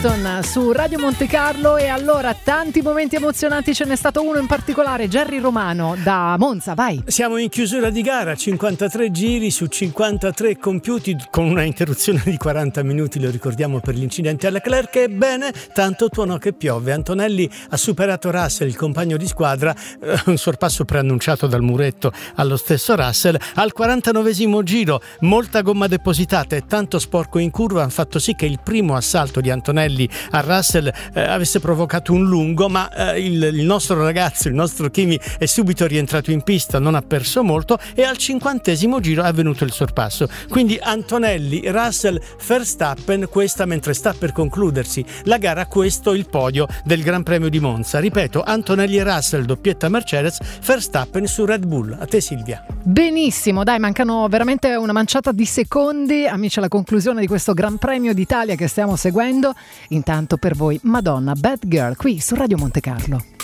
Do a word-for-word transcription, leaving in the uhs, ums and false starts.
Button su Radio Monte Carlo. E allora, tanti momenti emozionanti, ce n'è stato uno in particolare. Jerry Romano da Monza, vai. Siamo in chiusura di gara, cinquantatré giri su cinquantatré compiuti, con una interruzione di quaranta minuti, lo ricordiamo, per l'incidente a Leclerc. Ebbene, tanto tuonò che piove. Antonelli ha superato Russell, il compagno di squadra, eh, un sorpasso preannunciato dal muretto allo stesso Russell. Al quarantanovesimo giro, molta gomma depositata e tanto sporco in curva hanno fatto sì che il primo assalto di Antonelli a Russell eh, avesse provocato un lungo, ma eh, il, il nostro ragazzo, il nostro Kimi, è subito rientrato in pista, non ha perso molto, e al cinquantesimo giro è avvenuto il sorpasso. Quindi Antonelli, Russell, Verstappen, questa mentre sta per concludersi la gara, questo il podio del Gran Premio di Monza. Ripeto, Antonelli e Russell, doppietta Mercedes, Verstappen su Red Bull. A te Silvia. Benissimo, dai, mancano veramente una manciata di secondi, amici, alla conclusione di questo Gran Premio d'Italia che stiamo seguendo. Intanto per voi Madonna, Bad Girl, qui su Radio Monte Carlo.